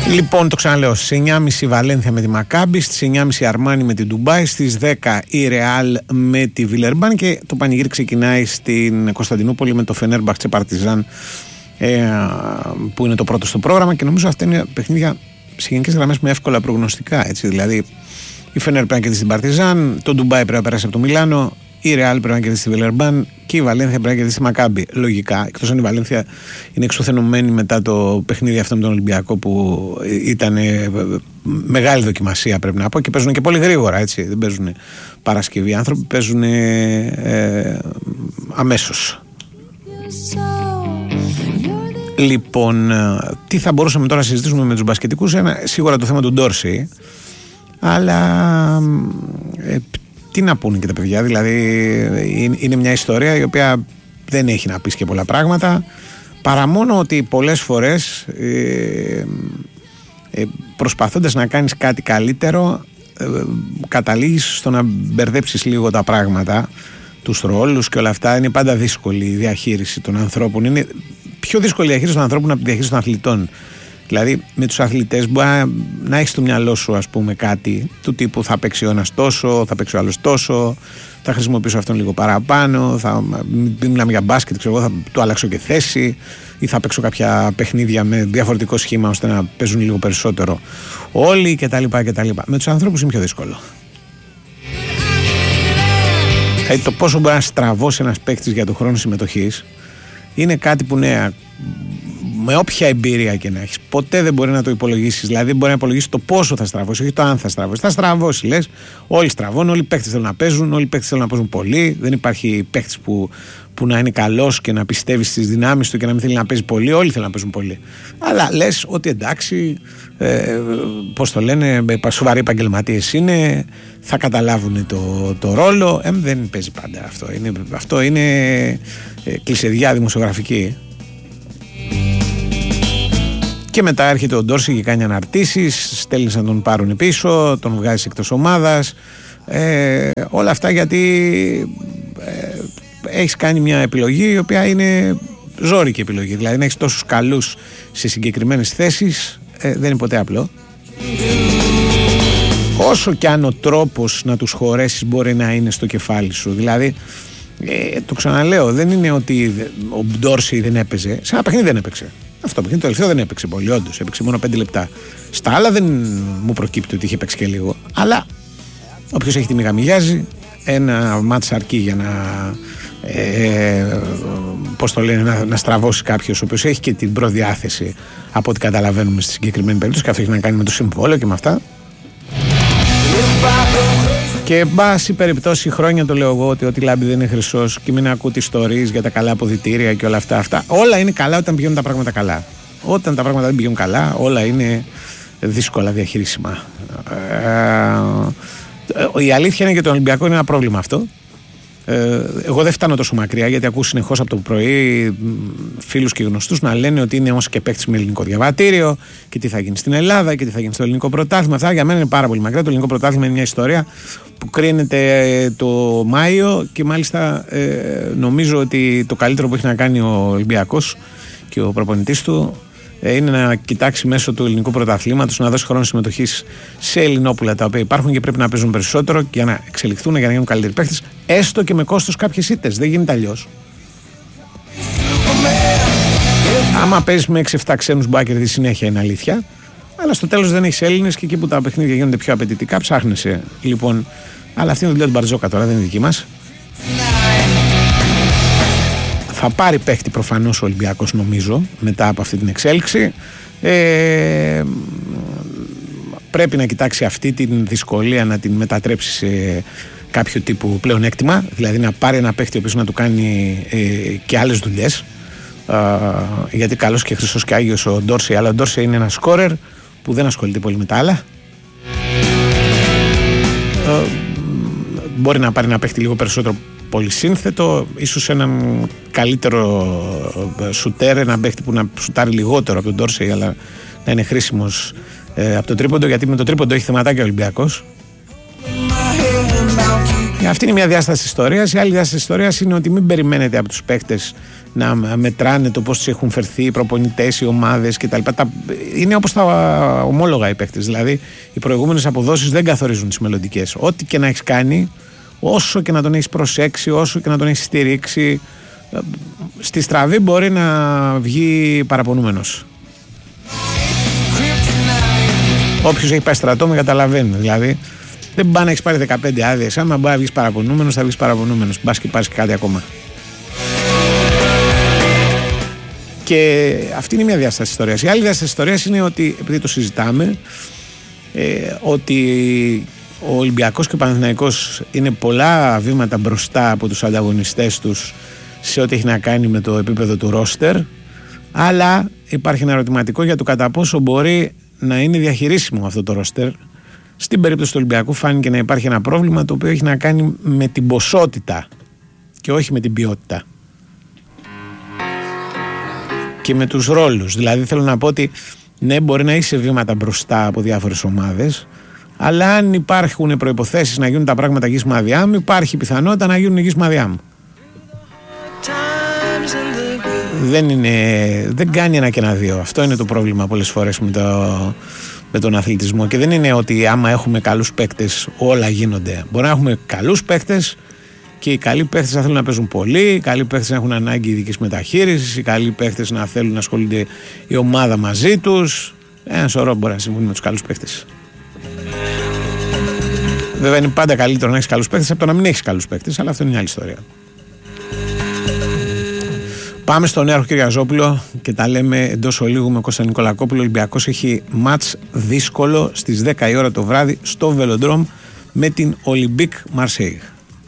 Λοιπόν, το ξαναλέω, στις 9.30 Βαλένθια με τη Μακάμπι, στις 9.30 Αρμάνι με την Ντουμπάι, στις 10 η Ρεάλ με τη Βιλερμπάν και το πανηγύρι ξεκινάει στην Κωνσταντινούπολη με το Φενέρμπαχτσε Παρτιζάν, που είναι το πρώτο στο πρόγραμμα, και νομίζω αυτά είναι παιχνίδια σε γενικές γραμμές με εύκολα προγνωστικά, έτσι. Δηλαδή η Φενέρ πρέπει να κερδίσει την Παρτιζάν, το Ντουμπάι πρέπει να περάσει από το Μιλάνο, η Ρεάλ πρέπει να κερδίσει τη Βιλερμπάν και η Βαλένθια πρέπει να κερδίσει τη Μακάμπι. Λογικά, εκτός αν η Βαλένθια είναι εξουθενωμένη μετά το παιχνίδι αυτό με τον Ολυμπιακό, που ήταν μεγάλη δοκιμασία, πρέπει να πω, και παίζουν και πολύ γρήγορα, έτσι. Δεν παίζουν Παρασκευή άνθρωποι, παίζουν αμέσως. Λοιπόν, τι θα μπορούσαμε τώρα να συζητήσουμε με τους μπασκετικούς? Σίγουρα το θέμα του Ντόρση, αλλά τι να πούνε και τα παιδιά, δηλαδή είναι μια ιστορία η οποία δεν έχει να πεις και πολλά πράγματα, παρά μόνο ότι πολλές φορές προσπαθώντας να κάνεις κάτι καλύτερο καταλήγεις στο να μπερδέψεις λίγο τα πράγματα, τους ρόλους και όλα αυτά. Είναι πάντα δύσκολη η διαχείριση των ανθρώπων, είναι πιο δύσκολη η διαχείριση των ανθρώπων από τη διαχείριση των αθλητών. Δηλαδή με τους αθλητές μπορεί να έχεις στο μυαλό σου, ας πούμε, κάτι του τύπου θα παίξει ο ένας τόσο, θα παίξει ο άλλος τόσο, θα χρησιμοποιήσω αυτόν λίγο παραπάνω, μην μιλάμε για μπάσκετ, ξέρω εγώ, θα του αλλάξω και θέση, ή θα παίξω κάποια παιχνίδια με διαφορετικό σχήμα ώστε να παίζουν λίγο περισσότερο όλοι κτλ. Με τους ανθρώπους είναι πιο δύσκολο. Δηλαδή το πόσο μπορεί να στραβώσει ένας παίκτης για το χρόνο συμμετοχής είναι κάτι που, ναι, με όποια εμπειρία και να έχεις, ποτέ δεν μπορεί να το υπολογίσεις. Δηλαδή δεν μπορεί να υπολογίσεις το πόσο θα στραβώσει, όχι το αν θα στραβώσει. Θα στραβώσει, λες. Όλοι στραβώνουν, όλοι οι παίκτες θέλουν να παίζουν, όλοι οι παίκτες θέλουν να παίζουν πολύ. Δεν υπάρχει παίκτης που να είναι καλός και να πιστεύει στις δυνάμεις του και να μην θέλει να παίζει πολύ. Όλοι θέλουν να παίζουν πολύ. Αλλά λες ότι εντάξει, πώς το λένε, σοβαροί επαγγελματίες είναι, θα καταλάβουν το ρόλο. Δεν παίζει πάντα αυτό. Αυτό είναι κλεισεδιά δημοσιογραφική. Και μετά έρχεται ο Ντόρση και κάνει αναρτήσεις, στέλνεις να τον πάρουν πίσω, τον βγάζεις εκτός ομάδας, όλα αυτά γιατί έχεις κάνει μια επιλογή η οποία είναι ζώρικη επιλογή. Δηλαδή να έχεις τόσους καλούς σε συγκεκριμένες θέσεις δεν είναι ποτέ απλό. Όσο κι αν ο τρόπος να τους χωρέσεις μπορεί να είναι στο κεφάλι σου. Δηλαδή το ξαναλέω, δεν είναι ότι ο Ντόρση δεν έπαιζε, σε ένα παιχνίδι δεν έπαιξε. Αυτό το παιχνίδι το τελευταίο δεν έπαιξε πολύ, όντως. Έπαιξε μόνο 5 λεπτά. Στα άλλα δεν μου προκύπτει ότι είχε παίξει και λίγο. Αλλά όποιος έχει τη μηγαμιγιάζει, ένα μάτς αρκεί για να πώς το λένε, να στραβώσει κάποιος ο οποίος έχει και την προδιάθεση, από ό,τι καταλαβαίνουμε στη συγκεκριμένη περίπτωση, και αυτό έχει να κάνει με το συμβόλαιο και με αυτά. Και εν πάση περιπτώσει χρόνια το λέω εγώ ότι ό,τι λάμπει δεν είναι χρυσός, και μην ακούτε ιστορίες για τα καλά αποδυτήρια και όλα αυτά. Όλα είναι καλά όταν πηγαίνουν τα πράγματα καλά. Όταν τα πράγματα δεν πηγαίνουν καλά, όλα είναι δύσκολα διαχειρίσιμα. Η αλήθεια είναι και το Ολυμπιακό είναι ένα πρόβλημα αυτό. Εγώ δεν φτάνω τόσο μακριά, γιατί ακούω συνεχώς από το πρωί φίλους και γνωστούς να λένε ότι είναι όμως και παίκτης με ελληνικό διαβατήριο και τι θα γίνει στην Ελλάδα και τι θα γίνει στο ελληνικό πρωτάθλημα. Αυτά για μένα είναι πάρα πολύ μακριά. Το ελληνικό πρωτάθλημα είναι μια ιστορία που κρίνεται το Μάιο, και μάλιστα νομίζω ότι το καλύτερο που έχει να κάνει ο Ολυμπιακός και ο προπονητής του είναι να κοιτάξει μέσω του ελληνικού πρωταθλήματος να δώσει χρόνο συμμετοχής σε ελληνόπουλα τα οποία υπάρχουν και πρέπει να παίζουν περισσότερο για να εξελιχθούν, για να γίνουν καλύτεροι παίχτες, έστω και με κόστος κάποιες ήττες. Δεν γίνεται αλλιώς. Άμα παίζεις με 6-7 ξένους μπορεί να κερδίσεις συνέχεια, είναι αλήθεια. Αλλά στο τέλος δεν έχεις Έλληνες, και εκεί που τα παιχνίδια γίνονται πιο απαιτητικά ψάχνεσαι. Λοιπόν, αλλά αυτή είναι η δουλειά του Μπαρτζόκα τώρα, δεν είναι δική μας. Θα πάρει παίχτη προφανώς ο Ολυμπιακός, νομίζω, μετά από αυτή την εξέλιξη. Πρέπει να κοιτάξει αυτή την δυσκολία να την μετατρέψει σε κάποιο τύπου πλεονέκτημα. Δηλαδή να πάρει ένα παίχτη ο οποίος να του κάνει και άλλες δουλειές. Γιατί καλός και χρυσός και άγιος ο Ντόρση, αλλά ο Ντόρση είναι ένας σκόρερ που δεν ασχολείται πολύ με τα άλλα. Μπορεί να πάρει ένα παίχτη λίγο περισσότερο πολυσύνθετο, ίσως έναν καλύτερο σουτέρ, ένα παίχτη που να σουτάρει λιγότερο από τον Ντόρση, αλλά να είναι χρήσιμος από το τρίποντο, γιατί με το τρίποντο έχει θεματάκια ο Ολυμπιακός. Αυτή είναι μια διάσταση της ιστορίας. Η άλλη διάσταση της ιστορίας είναι ότι μην περιμένετε από τους παίχτες να μετράνε το πώς έχουν φερθεί οι προπονητές, οι ομάδες κτλ. Είναι όπως τα ομόλογα οι παίκτες. Δηλαδή, οι προηγούμενες αποδόσεις δεν καθορίζουν τις μελλοντικές. Ό,τι και να έχεις κάνει, όσο και να τον έχεις προσέξει, όσο και να τον έχεις στηρίξει, στη στραβή μπορεί να βγει παραπονούμενος. Όποιος έχει πάει στρατό με καταλαβαίνει. Δηλαδή, δεν πάει να έχεις πάρει 15 άδειες. Άμα μπορεί να βγεις παραπονούμενος, θα βγεις παραπονούμενος. Μπας και πάρεις και κάτι ακόμα. Και αυτή είναι μια διάσταση της ιστορίας. Η άλλη διάσταση της ιστορίας είναι ότι, επειδή το συζητάμε, ότι ο Ολυμπιακός και ο Παναθηναϊκός είναι πολλά βήματα μπροστά από τους ανταγωνιστές τους σε ό,τι έχει να κάνει με το επίπεδο του ρόστερ, αλλά υπάρχει ένα ερωτηματικό για το κατά πόσο μπορεί να είναι διαχειρίσιμο αυτό το ρόστερ. Στην περίπτωση του Ολυμπιακού φάνηκε να υπάρχει ένα πρόβλημα το οποίο έχει να κάνει με την ποσότητα και όχι με την ποιότητα. Και με τους ρόλους. Δηλαδή θέλω να πω ότι ναι, μπορεί να είσαι βήματα μπροστά από διάφορες ομάδες, αλλά αν υπάρχουν προϋποθέσεις να γίνουν τα πράγματα γης μαδιά μου, υπάρχει πιθανότητα να γίνουν γης μαδιά μου. Δεν κάνει ένα και ένα δύο. Αυτό είναι το πρόβλημα πολλές φορές με τον αθλητισμό. Και δεν είναι ότι άμα έχουμε καλούς παίκτες όλα γίνονται. Μπορεί να έχουμε καλούς παίκτες και οι καλοί παίκτες να θέλουν να παίζουν πολύ, οι καλοί παίκτες να έχουν ανάγκη ειδικής μεταχείρισης, οι καλοί παίκτες να θέλουν να ασχολούνται η ομάδα μαζί τους. Ένα σωρό μπορεί να συμβούν με τους καλούς παίκτες. Βέβαια είναι πάντα καλύτερο να έχεις καλούς παίκτες από το να μην έχεις καλούς παίκτες, αλλά αυτό είναι μια άλλη ιστορία. Πάμε στον Νέαρχο Κυριαζόπουλο και τα λέμε εντός ολίγου με Κώστα Νικολακόπουλο. Ο Ολυμπιακός έχει μάτς δύσκολο στις 10 η ώρα το βράδυ στο Βελοντρόμ με την Ολυμπίκ Μαρσέιγ.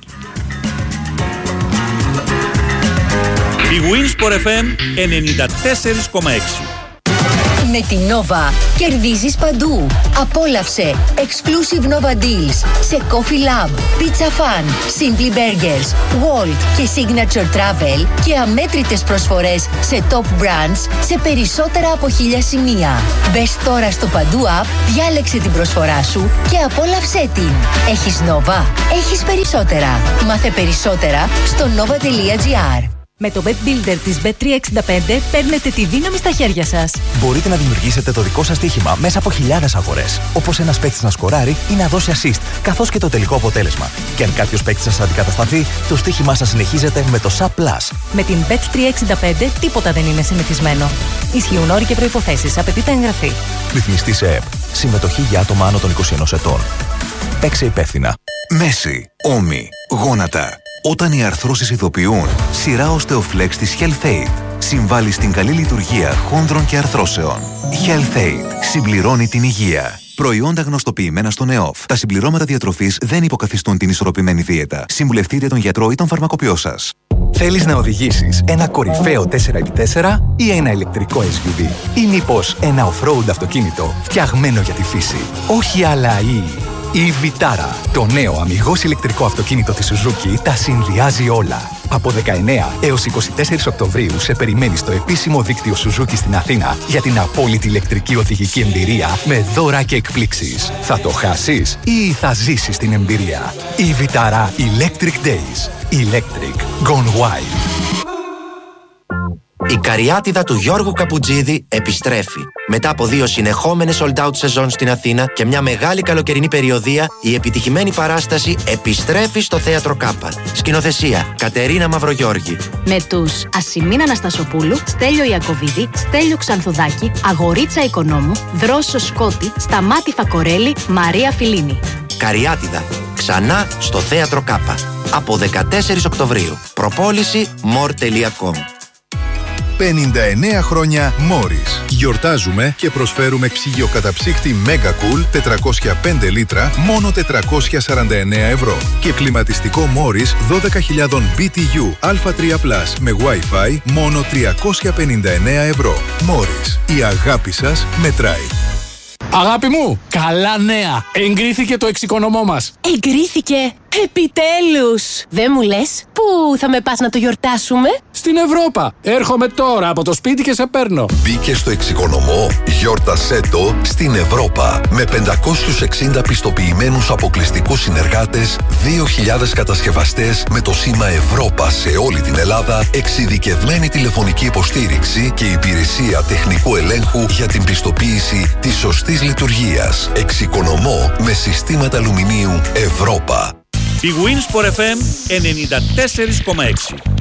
Η Winsport FM 94,6. Με την Nova κερδίζεις παντού. Απόλαυσε exclusive Nova Deals σε Coffee Lab, Pizza Fan, Simply Burgers, Walt και Signature Travel και αμέτρητες προσφορές σε top brands σε περισσότερα από 1000 σημεία. Μπες τώρα στο Παντού App, διάλεξε την προσφορά σου και απόλαυσέ την. Έχεις Nova, έχεις περισσότερα. Μάθε περισσότερα στο nova.gr. Με το Bet Builder της Bet365 παίρνετε τη δύναμη στα χέρια σας. Μπορείτε να δημιουργήσετε το δικό σας στοίχημα μέσα από χιλιάδες αγορές. Όπως ένας παίκτης να σκοράρει ή να δώσει assist, καθώς και το τελικό αποτέλεσμα. Και αν κάποιος παίκτης σας αντικατασταθεί, το στοίχημά σας συνεχίζεται με το SAP+. Με την Bet365 τίποτα δεν είναι συνηθισμένο. Ισχύουν όροι και προϋποθέσεις. Απαιτείται εγγραφή. Ρυθμιστή σε ΕΠ. Συμμετοχή για άτομα άνω των 21 ετών. Παίξε υπεύθυνα. Μέση, ώμοι, γόνατα. Όταν οι αρθρώσεις ειδοποιούν, σειρά Osteoflex της HealthAid συμβάλλει στην καλή λειτουργία χόνδρων και αρθρώσεων. HealthAid συμπληρώνει την υγεία. Προϊόντα γνωστοποιημένα στον ΕΟΦ. Τα συμπληρώματα διατροφής δεν υποκαθιστούν την ισορροπημένη δίαιτα. Συμβουλευτείτε τον γιατρό ή τον φαρμακοποιό σας. Θέλεις να οδηγήσεις ένα κορυφαίο 4x4 ή ένα ηλεκτρικό SUV? Ή μήπως ένα off-road αυτοκίνητο φτιαγμένο για τη φύση? Όχι άλλα ή... Η Vitara, το νέο αμιγώς ηλεκτρικό αυτοκίνητο της Suzuki, τα συνδυάζει όλα. Από 19 έως 24 Οκτωβρίου σε περιμένει στο επίσημο δίκτυο Suzuki στην Αθήνα για την απόλυτη ηλεκτρική οδηγική εμπειρία με δώρα και εκπλήξεις. Θα το χάσεις ή θα ζήσεις την εμπειρία? Η Vitara Electric Days. Electric Gone Wild. Η Καριάτιδα του Γιώργου Καπουτζίδη επιστρέφει. Μετά από 2 συνεχόμενες sold out σεζόν στην Αθήνα και μια μεγάλη καλοκαιρινή περιοδεία, η επιτυχημένη παράσταση επιστρέφει στο Θέατρο Κάπα. Σκηνοθεσία Κατερίνα Μαυρογιώργη. Με τους Ασημίνα Αναστασοπούλου, Στέλιο Ιακωβίδη, Στέλιο Ξανθουδάκη, Αγορίτσα Οικονόμου, Δρόσο Σκότη, Σταμάτη Φακορέλη, Μαρία Φιλίνη. Καριάτιδα. Ξανά στο Θέατρο Κάπα. Από 14 Οκτωβρίου. Προπόληση more.com. 59 χρόνια Morris. Γιορτάζουμε και προσφέρουμε ψυγειοκαταψύκτη Mega Cool 405 λίτρα μόνο 449 ευρώ. Και κλιματιστικό Morris 12.000 BTU Α3+ με Wi-Fi μόνο 359 ευρώ. Morris. Η αγάπη σας μετράει. Αγάπη μου, καλά νέα! Εγκρίθηκε το εξοικονομώ μας. Εγκρίθηκε! Επιτέλους! Δεν μου λες, πού θα με πας να το γιορτάσουμε? Στην Ευρώπα. Έρχομαι τώρα από το σπίτι και σε παίρνω. Μπήκε στο εξοικονομώ, γιόρτασέ το στην Ευρώπα. Με 560 πιστοποιημένους αποκλειστικούς συνεργάτες, 2.000 κατασκευαστές με το σήμα Ευρώπα σε όλη την Ελλάδα, εξειδικευμένη τηλεφωνική υποστήριξη και υπηρεσία τεχνικού ελέγχου για την πιστοποίηση της σωστής λειτουργίας. Εξοικονομώ με συστήματα αλουμινίου Ευρώπα. Η Winsport FM 94,6.